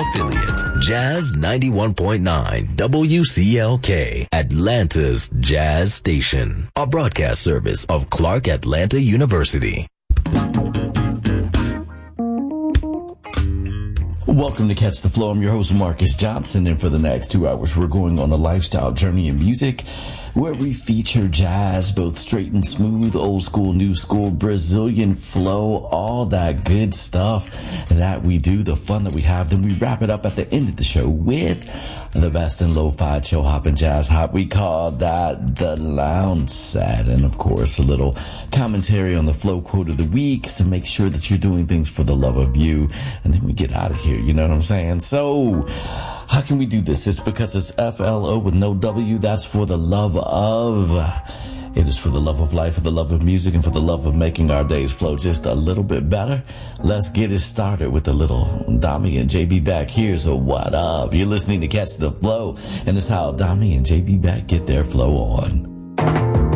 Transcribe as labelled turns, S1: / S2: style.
S1: affiliate, Jazz 91.9 WCLK, Atlanta's Jazz Station, a broadcast service of Clark Atlanta University.
S2: Welcome to Catch the Flow. I'm your host, Marcus Johnson, and for the next 2 hours, we're going on a lifestyle journey in music where we feature jazz, both straight and smooth, old school, new school, Brazilian flow, all that good stuff that we do, the fun that we have. Then we wrap it up at the end of the show with the best in lo-fi, chill hop, and jazz hop. We call that the lounge set. And of course, a little commentary on the flow quote of the week to make sure that you're doing things for the love of you. And then we get out of here, you know what I'm saying? So, how can we do this? It's because it's FLO with no W. That's for the love of. It is for the love of life, for the love of music, and for the love of making our days flow just a little bit better. Let's get it started with a little Dami and JB Back. Here's a what up. You're listening to Catch the Flow, and it's how Dami and JB Back get their flow on.